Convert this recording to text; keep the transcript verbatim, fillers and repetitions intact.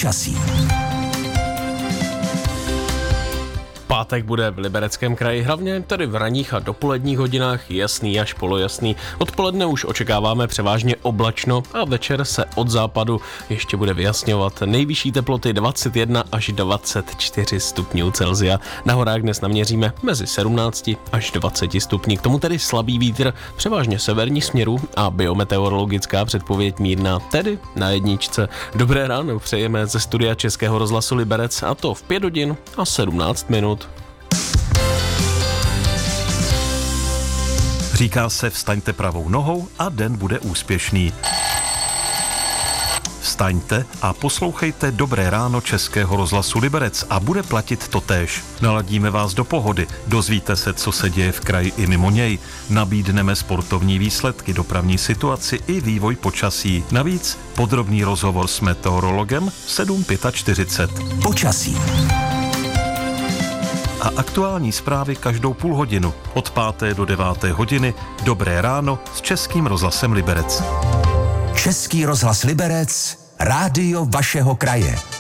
Počasí. Pátek bude v Libereckém kraji hlavně tedy v ranních a dopoledních hodinách jasný až polojasný. Odpoledne už očekáváme převážně oblačno a večer se od západu ještě bude vyjasňovat. Nejvyšší teploty dvacet jedna až dvacet čtyři stupňů Celsia. Na horách dnes naměříme mezi sedmnáct až dvacet stupňů. K tomu tedy slabý vítr, převážně severní směru a biometeorologická předpověď mírná, tedy na jedničce. Dobré ráno přejeme ze studia Českého rozhlasu Liberec, a to v pět hodin a sedmnáct minut. Říká se vstaňte pravou nohou a den bude úspěšný. Vstaňte a poslouchejte Dobré ráno Českého rozhlasu Liberec a bude platit totéž. Naladíme vás do pohody, dozvíte se, co se děje v kraji i mimo něj. Nabídneme sportovní výsledky, dopravní situaci i vývoj počasí. Navíc podrobný rozhovor s meteorologem v sedm čtyřicet pět. Počasí. A aktuální zprávy každou půl hodinu od páté do deváté hodiny. Dobré ráno s Českým rozhlasem Liberec. Český rozhlas Liberec, rádio vašeho kraje.